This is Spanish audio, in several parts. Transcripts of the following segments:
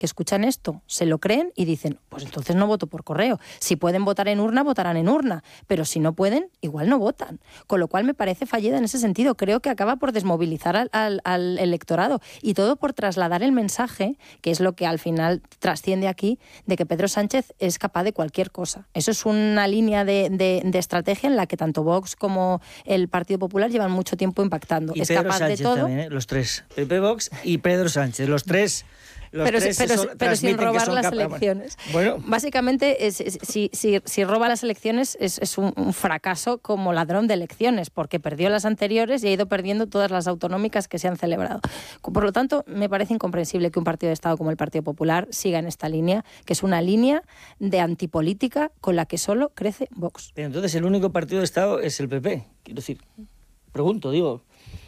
que escuchan esto, se lo creen y dicen, pues entonces no voto por correo. Si pueden votar en urna, votarán en urna, pero si no pueden, igual no votan. Con lo cual me parece fallida en ese sentido. Creo que acaba por desmovilizar al electorado y todo por trasladar el mensaje, que es lo que al final trasciende aquí, de que Pedro Sánchez es capaz de cualquier cosa. Eso es una línea de estrategia en la que tanto Vox como el Partido Popular llevan mucho tiempo impactando. Y es Pedro capaz Sánchez de todo. También, los tres. PP, Vox y Pedro Sánchez, los tres. Pero sin robar las elecciones. Bueno. Básicamente, si roba las elecciones es un fracaso como ladrón de elecciones, porque perdió las anteriores y ha ido perdiendo todas las autonómicas que se han celebrado. Por lo tanto, me parece incomprensible que un partido de Estado como el Partido Popular siga en esta línea, que es una línea de antipolítica con la que solo crece Vox. Pero entonces el único partido de Estado es el PP. Quiero decir, pregunto, digo...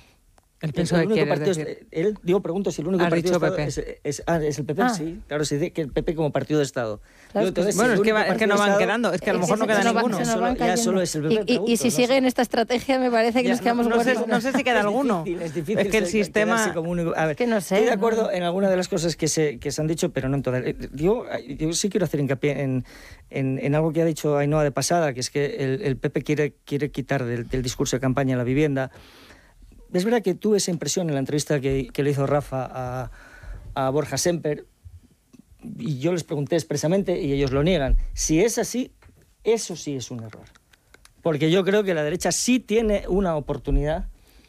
pregunto si el único partido de Estado es el PP, sí. Claro, se dice que el PP como partido de Estado. Claro, entonces, bueno, es que no van quedando, es que a lo mejor no queda ninguno. Ya solo es el PP. Y si sigue en esta estrategia, me parece que nos quedamos no sé si queda alguno. Es difícil. Es que el sistema... A ver, que no sé, estoy de acuerdo en algunas de las cosas que se han dicho, pero no en todas. Yo sí quiero hacer hincapié en algo que ha dicho Ainhoa de pasada, que es que el PP quiere quitar del discurso de campaña la vivienda. Es verdad que tuve esa impresión en la entrevista que le hizo Rafa a Borja Semper, y yo les pregunté expresamente y ellos lo niegan. Si es así, eso sí es un error. Porque yo creo que la derecha sí tiene una oportunidad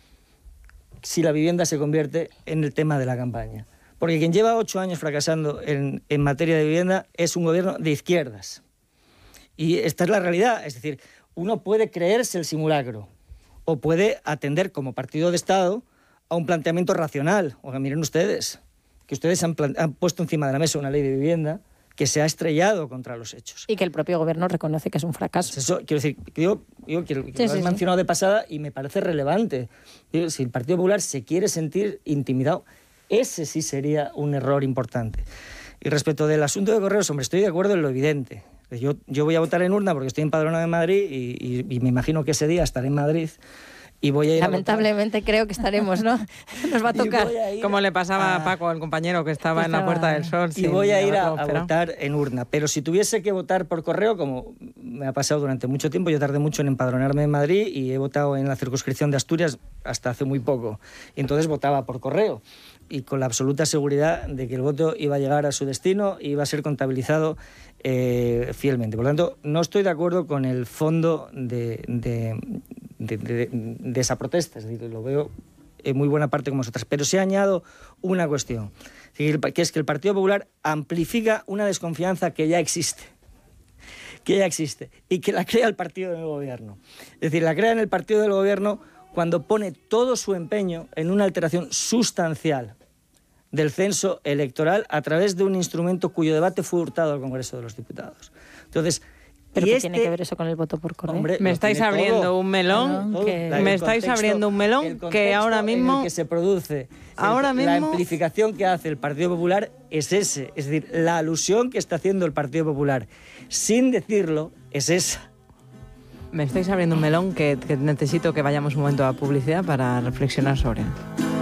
si la vivienda se convierte en el tema de la campaña. Porque quien lleva 8 años fracasando en materia de vivienda es un gobierno de izquierdas. Y esta es la realidad. Es decir, uno puede creerse el simulacro, o puede atender como partido de Estado a un planteamiento racional. Oiga, miren ustedes, que ustedes han puesto encima de la mesa una ley de vivienda que se ha estrellado contra los hechos. Y que el propio gobierno reconoce que es un fracaso. Pues eso, quiero decir, yo lo has mencionado de pasada y me parece relevante. Si el Partido Popular se quiere sentir intimidado, ese sí sería un error importante. Y respecto del asunto de correos, hombre, estoy de acuerdo en lo evidente. Yo voy a votar en urna porque estoy empadronado en Madrid y me imagino que ese día estaré en Madrid y voy a ir lamentablemente creo que estaremos, ¿no? Nos va a tocar. Como le pasaba a Paco, el compañero que estaba en la Puerta del Sol. Y voy a ir a votar en urna. Pero si tuviese que votar por correo, como me ha pasado durante mucho tiempo, yo tardé mucho en empadronarme en Madrid y he votado en la circunscripción de Asturias hasta hace muy poco. Y entonces votaba por correo. Y con la absoluta seguridad de que el voto iba a llegar a su destino y iba a ser contabilizado fielmente. Por lo tanto, no estoy de acuerdo con el fondo de esa protesta. Es decir, lo veo en muy buena parte como vosotras. Pero sí añado una cuestión, que es que el Partido Popular amplifica una desconfianza que ya existe y que la crea el partido del gobierno. Es decir, la crea en el partido del gobierno cuando pone todo su empeño en una alteración sustancial del censo electoral a través de un instrumento cuyo debate fue hurtado al Congreso de los Diputados. Entonces, ¿pero qué tiene que ver eso con el voto por correo? Hombre, me estáis abriendo un melón que ahora mismo... que se produce la amplificación que hace el Partido Popular es ese. Es decir, la alusión que está haciendo el Partido Popular, sin decirlo, es esa. Me estáis abriendo un melón que necesito que vayamos un momento a publicidad para reflexionar sobre él.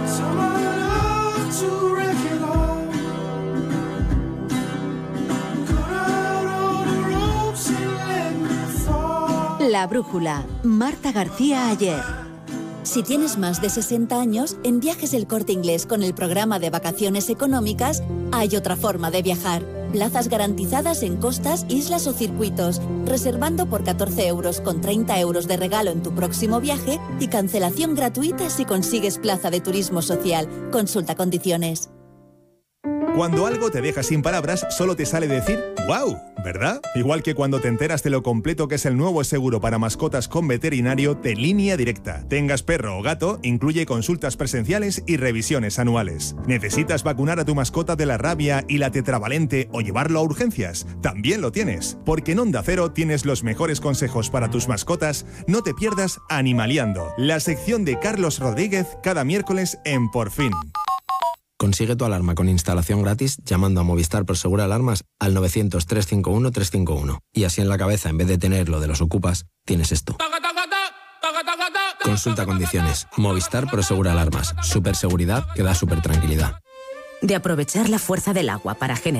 La Brújula, Marta García Ayer. Si tienes más de 60 años, en Viajes El Corte Inglés con el programa de vacaciones económicas, hay otra forma de viajar. Plazas garantizadas en costas, islas o circuitos, reservando por 14 euros con 30 euros de regalo en tu próximo viaje y cancelación gratuita si consigues plaza de turismo social. Consulta condiciones. Cuando algo te deja sin palabras, solo te sale decir ¡wow! ¿Verdad? Igual que cuando te enteras de lo completo que es el nuevo seguro para mascotas con veterinario de Línea Directa. Tengas perro o gato, incluye consultas presenciales y revisiones anuales. ¿Necesitas vacunar a tu mascota de la rabia y la tetravalente o llevarlo a urgencias? También lo tienes, porque en Onda Cero tienes los mejores consejos para tus mascotas. No te pierdas Animaliando, la sección de Carlos Rodríguez cada miércoles en Por Fin. Consigue tu alarma con instalación gratis llamando a Movistar Prosegur Alarmas al 900-351-351. Y así en la cabeza, en vez de tener lo de los ocupas, tienes esto. Consulta condiciones. Movistar Prosegur Alarmas. Superseguridad que da super tranquilidad. De aprovechar la fuerza del agua para generar